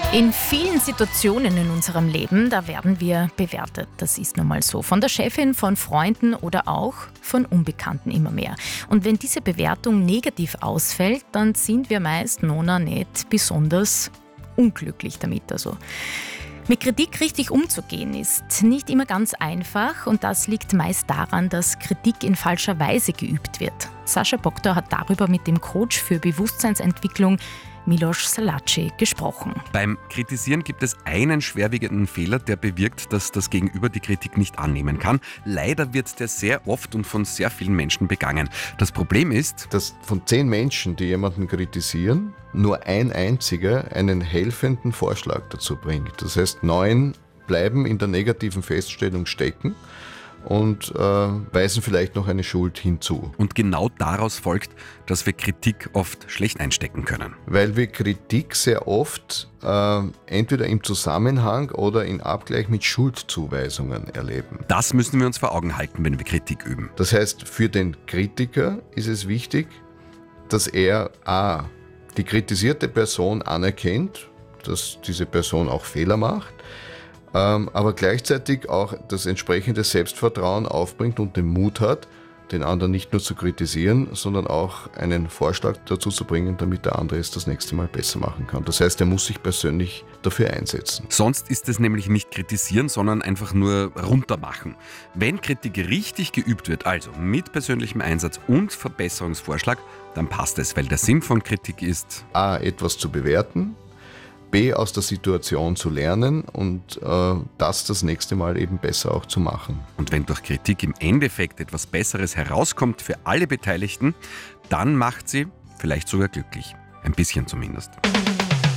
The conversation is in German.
In vielen Situationen in unserem Leben, da werden wir bewertet. Das ist nun mal so. Von der Chefin, von Freunden oder auch von Unbekannten immer mehr. Und wenn diese Bewertung negativ ausfällt, dann sind wir meist noch nicht besonders unglücklich damit. Also mit Kritik richtig umzugehen ist nicht immer ganz einfach und das liegt meist daran, dass Kritik in falscher Weise geübt wird. Sascha Bogdor hat darüber mit dem Coach für Bewusstseinsentwicklung Milos Salaci gesprochen. Beim Kritisieren gibt es einen schwerwiegenden Fehler, der bewirkt, dass das Gegenüber die Kritik nicht annehmen kann. Leider wird der sehr oft und von sehr vielen Menschen begangen. Das Problem ist, dass von 10 Menschen, die jemanden kritisieren, nur ein einziger einen helfenden Vorschlag dazu bringt. Das heißt, 9 bleiben in der negativen Feststellung stecken und weisen vielleicht noch eine Schuld hinzu. Und genau daraus folgt, dass wir Kritik oft schlecht einstecken können. Weil wir Kritik sehr oft entweder im Zusammenhang oder in Abgleich mit Schuldzuweisungen erleben. Das müssen wir uns vor Augen halten, wenn wir Kritik üben. Das heißt, für den Kritiker ist es wichtig, dass er die kritisierte Person anerkennt, dass diese Person auch Fehler macht, aber gleichzeitig auch das entsprechende Selbstvertrauen aufbringt und den Mut hat, den anderen nicht nur zu kritisieren, sondern auch einen Vorschlag dazu zu bringen, damit der andere es das nächste Mal besser machen kann. Das heißt, er muss sich persönlich dafür einsetzen. Sonst ist es nämlich nicht kritisieren, sondern einfach nur runtermachen. Wenn Kritik richtig geübt wird, also mit persönlichem Einsatz und Verbesserungsvorschlag, dann passt es, weil der Sinn von Kritik ist, etwas zu bewerten, B, aus der Situation zu lernen und das nächste Mal eben besser auch zu machen. Und wenn durch Kritik im Endeffekt etwas Besseres herauskommt für alle Beteiligten, dann macht sie vielleicht sogar glücklich. Ein bisschen zumindest.